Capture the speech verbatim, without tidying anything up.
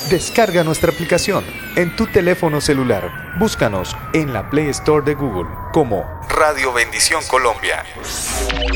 Descarga nuestra aplicación en tu teléfono celular. Búscanos en la Play Store de Google como Radio Bendición Colombia.